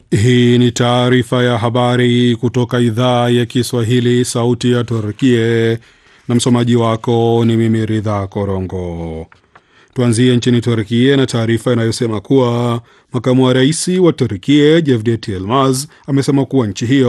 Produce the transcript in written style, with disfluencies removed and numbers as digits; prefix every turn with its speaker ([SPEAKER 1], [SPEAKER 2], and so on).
[SPEAKER 1] Hii ni taarifa ya habari kutoka idhaa ya Kiswahili, sauti ya Turkie, na msomaji wako ni mimi Ridha Korongo. Tuanzie nchini Turkie na taarifa inayosema kuwa makamu wa rais wa Turkie Cevdet Yilmaz amesema kuwa nchi hiyo